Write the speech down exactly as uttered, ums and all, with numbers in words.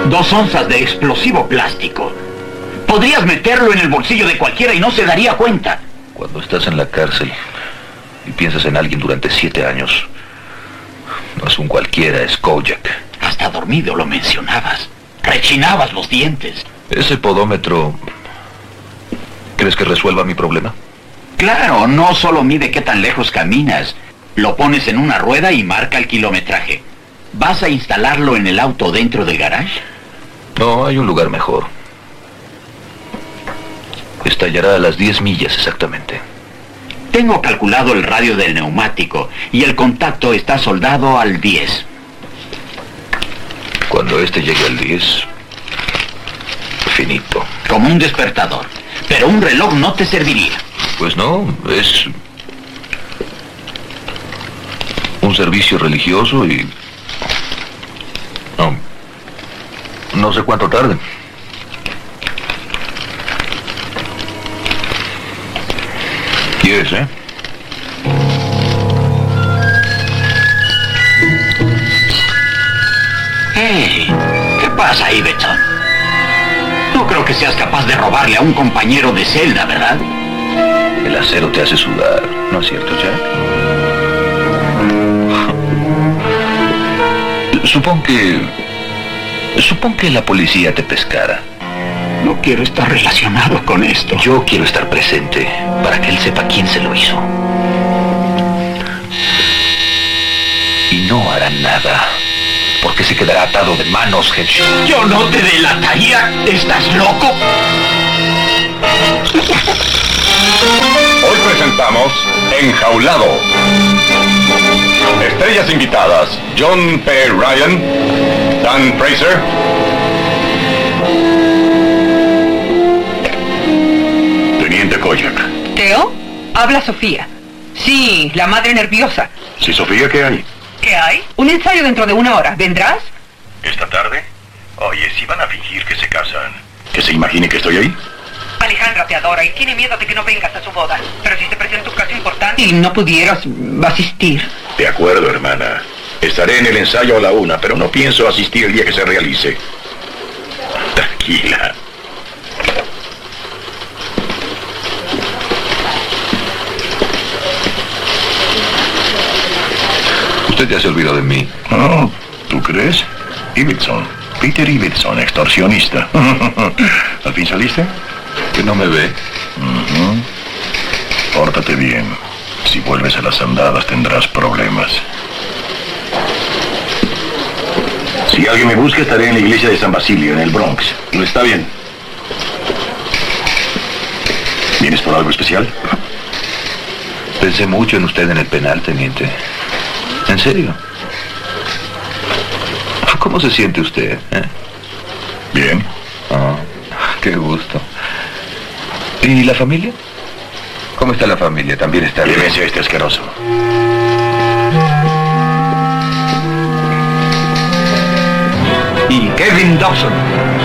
Dos onzas de explosivo plástico. Podrías meterlo en el bolsillo de cualquiera y no se daría cuenta. Cuando estás en la cárcel y piensas en alguien durante siete años, no es un cualquiera, es Kojak. Hasta dormido lo mencionabas. Rechinabas los dientes. ¿Ese podómetro crees que resuelva mi problema? Claro, no solo mide qué tan lejos caminas. Lo pones en una rueda y marca el kilometraje. ¿Vas a instalarlo en el auto dentro del garage? No, hay un lugar mejor. Estallará a las diez millas exactamente. Tengo calculado el radio del neumático y el contacto está soldado al diez. Cuando este llegue al diez, finito. Como un despertador. Pero un reloj no te serviría. Pues no, es un servicio religioso y... No, no sé cuánto tarde. ¿Quieres, eh? Hey, ¿qué pasa, Ibbotson? No creo que seas capaz de robarle a un compañero de celda, ¿verdad? El acero te hace sudar, ¿no es cierto, Jack? Supón que... Supón que la policía te pescara. No quiero estar relacionado con esto. Yo quiero estar presente para que él sepa quién se lo hizo. Y no hará nada, porque se quedará atado de manos, Hedge. Yo no te delataría. ¿Estás loco? Hoy presentamos Enjaulado. Estrellas invitadas: John P. Ryan, Dan Fraser, Teniente Kojak. ¿Teo? Habla Sofía. Sí, la madre nerviosa. ¿Sí, Sofía, qué hay? ¿Qué hay? Un ensayo dentro de una hora. ¿Vendrás? ¿Esta tarde? Oye, si van a fingir que se casan, ¿que se imagine que estoy ahí? Alejandra te adora y tiene miedo de que no vengas a su boda. Pero si se presenta un caso importante y no pudieras asistir. De acuerdo, hermana. Estaré en el ensayo a la una, pero no pienso asistir el día que se realice. Tranquila. Usted ya se olvidó de mí. Oh, ¿tú crees? Ibbotson. Peter Ibbotson, extorsionista. ¿Al fin saliste? ¿Que no me ve? Uh-huh. Pórtate bien. Si vuelves a las andadas tendrás problemas. Si alguien me busca, estaré en la iglesia de San Basilio, en el Bronx. ¿No está bien? ¿Vienes por algo especial? Pensé mucho en usted en el penal, teniente. ¿En serio? ¿Cómo se siente usted? ¿Eh? Bien. Oh, qué gusto. ¿Y la familia? ¿Cómo está la familia? ¿También está bien? Llévese a este asqueroso. Y Kevin Dobson.